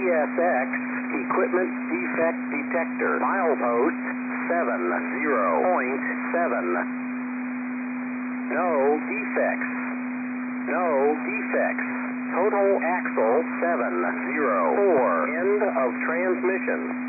CSX Equipment Defect Detector. Milepost 70.7. No defects. No defects. Total axle 704. End of transmission.